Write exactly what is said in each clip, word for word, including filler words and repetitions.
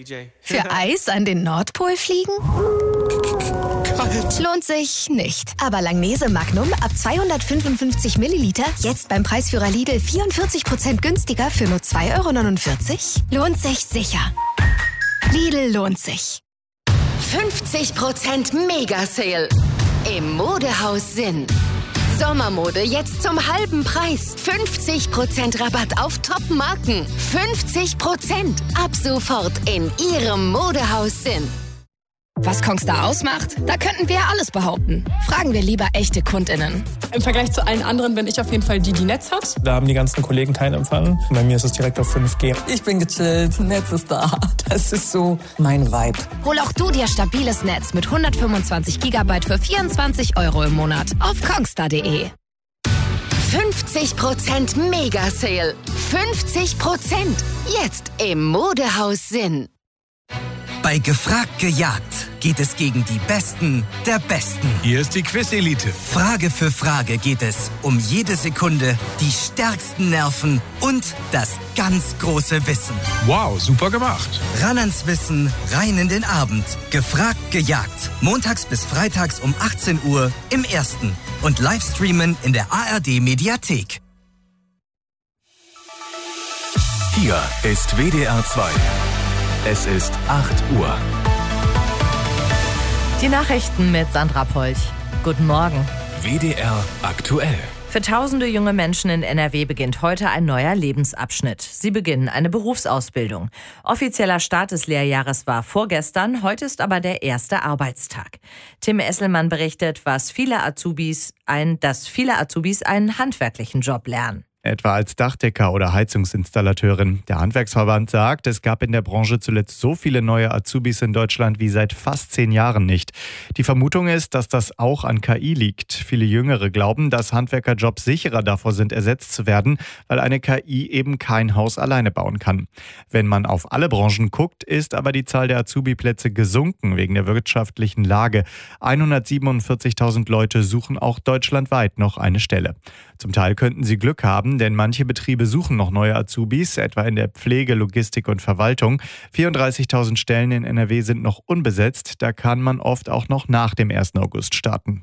Für Eis an den Nordpol fliegen? Kalt. Lohnt sich nicht. Aber Langnese Magnum ab zweihundertfünfundfünfzig Milliliter jetzt beim Preisführer Lidl vierundvierzig Prozent günstiger für nur zwei Euro neunundvierzig? Lohnt sich sicher. Lidl lohnt sich. fünfzig Prozent Mega-Sale im Modehaus Sinn. Sommermode jetzt zum halben Preis. fünfzig Prozent Rabatt auf Top-Marken. fünfzig Prozent ab sofort in Ihrem Modehaus Sinn. Was Kongstar ausmacht? Da könnten wir ja alles behaupten. Fragen wir lieber echte KundInnen. Im Vergleich zu allen anderen bin ich auf jeden Fall die, die Netz hat. Da haben die ganzen Kollegen keinen Empfang. Bei mir ist es direkt auf fünf G. Ich bin gechillt, Netz ist da. Das ist so mein Vibe. Hol auch du dir stabiles Netz mit hundertfünfundzwanzig Gigabyte für vierundzwanzig Euro im Monat auf kongstar punkt de. fünfzig Prozent Mega-Sale. fünfzig Prozent jetzt im Modehaus Sinn. Bei Gefragt gejagt geht es gegen die Besten der Besten. Hier ist die Quiz-Elite. Frage für Frage geht es um jede Sekunde, die stärksten Nerven und das ganz große Wissen. Wow, super gemacht. Ran ans Wissen, rein in den Abend. Gefragt gejagt. Montags bis freitags um achtzehn Uhr im Ersten. Und Livestreamen in der A R D-Mediathek. Hier ist W D R zwei. Es ist acht Uhr. Die Nachrichten mit Sandra Polch. Guten Morgen. W D R aktuell. Für tausende junge Menschen in N R W beginnt heute ein neuer Lebensabschnitt. Sie beginnen eine Berufsausbildung. Offizieller Start des Lehrjahres war vorgestern, heute ist aber der erste Arbeitstag. Tim Esselmann berichtet, was viele Azubis ein, dass viele Azubis einen handwerklichen Job lernen. Etwa als Dachdecker oder Heizungsinstallateurin. Der Handwerksverband sagt, es gab in der Branche zuletzt so viele neue Azubis in Deutschland wie seit fast zehn Jahren nicht. Die Vermutung ist, dass das auch an K I liegt. Viele Jüngere glauben, dass Handwerkerjobs sicherer davor sind, ersetzt zu werden, weil eine K I eben kein Haus alleine bauen kann. Wenn man auf alle Branchen guckt, ist aber die Zahl der Azubi-Plätze gesunken wegen der wirtschaftlichen Lage. hundertsiebenundvierzigtausend Leute suchen auch deutschlandweit noch eine Stelle. Zum Teil könnten sie Glück haben, denn manche Betriebe suchen noch neue Azubis, etwa in der Pflege, Logistik und Verwaltung. vierunddreißigtausend Stellen in N R W sind noch unbesetzt, da kann man oft auch noch nach dem ersten August starten.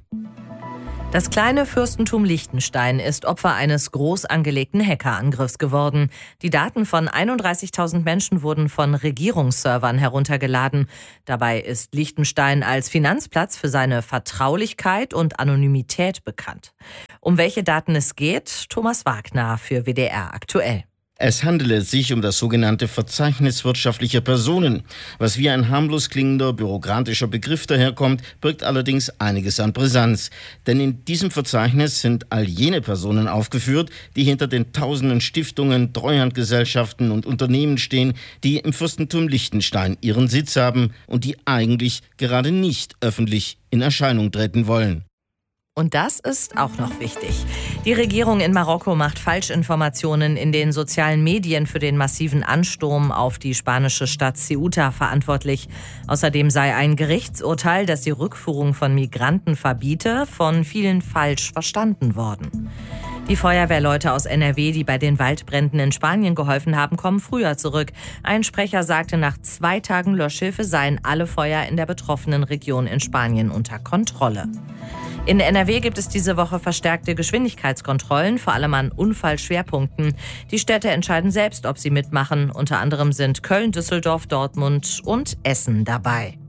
Das kleine Fürstentum Liechtenstein ist Opfer eines groß angelegten Hackerangriffs geworden. Die Daten von einunddreißigtausend Menschen wurden von Regierungsservern heruntergeladen. Dabei ist Liechtenstein als Finanzplatz für seine Vertraulichkeit und Anonymität bekannt. Um welche Daten es geht, Thomas Wagner für W D R aktuell. Es handele sich um das sogenannte Verzeichnis wirtschaftlicher Personen. Was wie ein harmlos klingender bürokratischer Begriff daherkommt, birgt allerdings einiges an Brisanz. Denn in diesem Verzeichnis sind all jene Personen aufgeführt, die hinter den tausenden Stiftungen, Treuhandgesellschaften und Unternehmen stehen, die im Fürstentum Liechtenstein ihren Sitz haben und die eigentlich gerade nicht öffentlich in Erscheinung treten wollen. Und das ist auch noch wichtig. Die Regierung in Marokko macht Falschinformationen in den sozialen Medien für den massiven Ansturm auf die spanische Stadt Ceuta verantwortlich. Außerdem sei ein Gerichtsurteil, das die Rückführung von Migranten verbiete, von vielen falsch verstanden worden. Die Feuerwehrleute aus N R W, die bei den Waldbränden in Spanien geholfen haben, kommen früher zurück. Ein Sprecher sagte, nach zwei Tagen Löschhilfe seien alle Feuer in der betroffenen Region in Spanien unter Kontrolle. In N R W gibt es diese Woche verstärkte Geschwindigkeitskontrollen, vor allem an Unfallschwerpunkten. Die Städte entscheiden selbst, ob sie mitmachen. Unter anderem sind Köln, Düsseldorf, Dortmund und Essen dabei.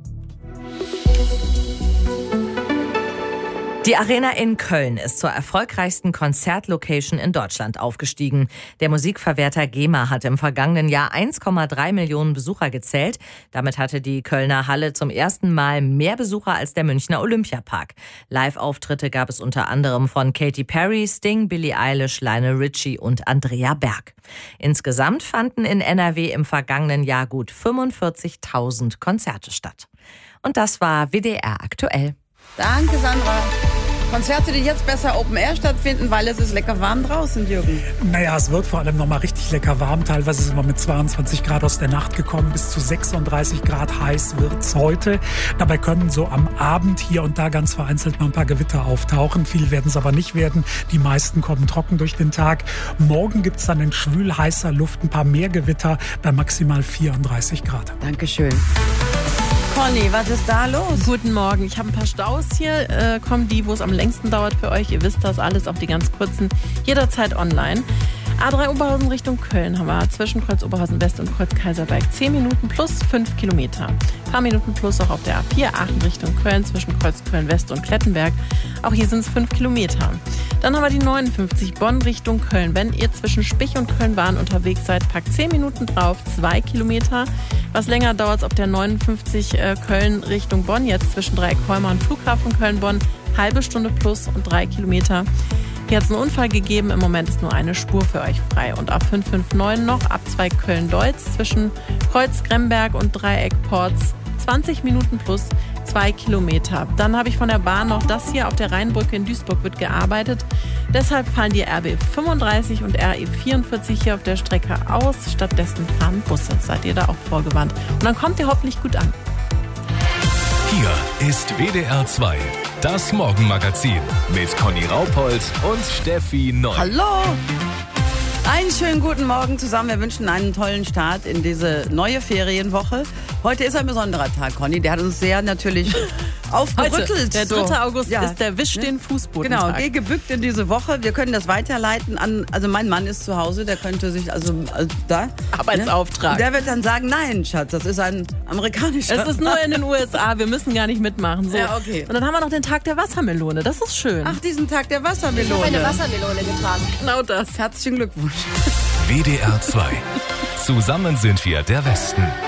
Die Arena in Köln ist zur erfolgreichsten Konzertlocation in Deutschland aufgestiegen. Der Musikverwerter GEMA hat im vergangenen Jahr eins Komma drei Millionen Besucher gezählt. Damit hatte die Kölner Halle zum ersten Mal mehr Besucher als der Münchner Olympiapark. Live-Auftritte gab es unter anderem von Katy Perry, Sting, Billie Eilish, Lionel Richie und Andrea Berg. Insgesamt fanden in N R W im vergangenen Jahr gut fünfundvierzigtausend Konzerte statt. Und das war W D R aktuell. Danke, Sandra. Konzerte, die jetzt besser Open Air stattfinden, weil es ist lecker warm draußen, Jürgen. Naja, es wird vor allem nochmal richtig lecker warm. Teilweise sind wir mit zweiundzwanzig Grad aus der Nacht gekommen. Bis zu sechsunddreißig Grad heiß wird's heute. Dabei können so am Abend hier und da ganz vereinzelt mal ein paar Gewitter auftauchen. Viel werden es aber nicht werden. Die meisten kommen trocken durch den Tag. Morgen gibt's dann in schwül heißer Luft ein paar mehr Gewitter bei maximal vierunddreißig Grad. Dankeschön. Conny, was ist da los? Guten Morgen. Ich habe ein paar Staus hier. Äh, kommen die, wo es am längsten dauert für euch. Ihr wisst das alles, auch die ganz kurzen, jederzeit online. A drei Oberhausen Richtung Köln haben wir zwischen Kreuz Oberhausen West und Kreuz Kaiserberg zehn Minuten plus fünf Kilometer. Ein paar Minuten plus auch auf der A vier Aachen Richtung Köln zwischen Kreuz Köln West und Klettenberg. Auch hier sind es fünf Kilometer. Dann haben wir die neunundfünfzig Bonn Richtung Köln. Wenn ihr zwischen Spich und Köln-Bahn unterwegs seid, packt zehn Minuten drauf, zwei Kilometer. Was länger dauert es auf der neunundfünfzig äh, Köln Richtung Bonn, jetzt zwischen Dreieckholmer und Flughafen Köln-Bonn. Halbe Stunde plus und drei Kilometer. Hier hat es einen Unfall gegeben, im Moment ist nur eine Spur für euch frei. Und ab fünf fünf neun noch, ab zwei Köln-Deutz zwischen Kreuz Gremberg und Dreieck Porz. zwanzig Minuten plus zwei Kilometer. Dann habe ich von der Bahn noch das hier. Auf der Rheinbrücke in Duisburg wird gearbeitet. Deshalb fallen die R B fünfunddreißig und R E vierundvierzig hier auf der Strecke aus. Stattdessen fahren Busse. Seid ihr da auch vorgewarnt. Und dann kommt ihr hoffentlich gut an. Hier ist W D R zwei, das Morgenmagazin mit Conny Raupold und Steffi Neu. Hallo! Einen schönen guten Morgen zusammen. Wir wünschen einen tollen Start in diese neue Ferienwoche. Heute ist ein besonderer Tag, Conny. Der hat uns sehr natürlich aufgerüttelt. Heute, der dritte so. August ja. ist der Wisch den Fußboden. Genau, geh gebückt in diese Woche. Wir können das weiterleiten an, also mein Mann ist zu Hause, der könnte sich, also, also da. Arbeitsauftrag. Ne? Der wird dann sagen, nein, Schatz, das ist ein amerikanischer. Es ist nur in den U S A, wir müssen gar nicht mitmachen. So. Ja, okay. Und dann haben wir noch den Tag der Wassermelone, das ist schön. Ach, diesen Tag der Wassermelone. Ich habe eine Wassermelone getragen. Genau das. Herzlichen Glückwunsch. W D R zwei. Zusammen sind wir der Westen.